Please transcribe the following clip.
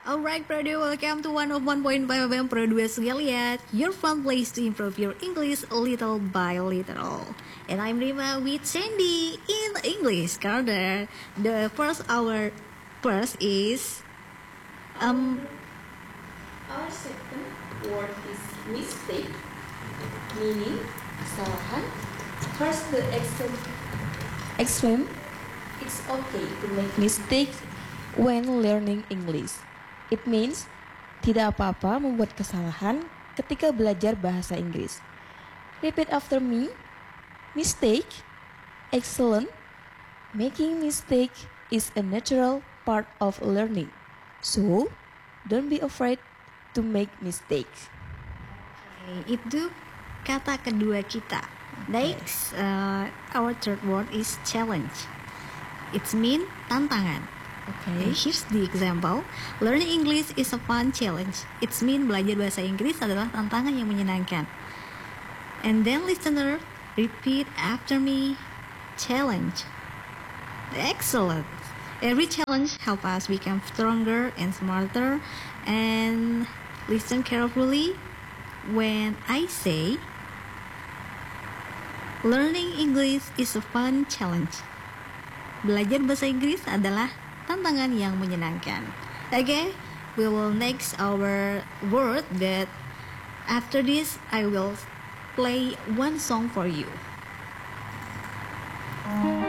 Alright, Produ, welcome to 101.5 FM Produ sekalian. Your fun place to improve your English little by little. And I'm Rima with Sandy in English corner. The first is Our second word is mistake, meaning kesalahan. First, the explain. It's okay to make mistakes when learning English. It means tidak apa-apa membuat kesalahan ketika belajar bahasa Inggris. Repeat after me. Mistake, excellent. Making mistake is a natural part of learning. So, don't be afraid to make mistakes. Itu kata kedua kita. Next, our third word is challenge. It's mean tantangan. Okay, here's the example. Learning English is a fun challenge. It's mean belajar bahasa Inggris adalah tantangan yang menyenangkan. And then listener, repeat after me. Challenge. Excellent. Every challenge help us become stronger and smarter. And listen carefully when I say learning English is a fun challenge. Belajar bahasa Inggris adalah tantangan yang menyenangkan. Okay, we will next our word, but after this I will play one song for you.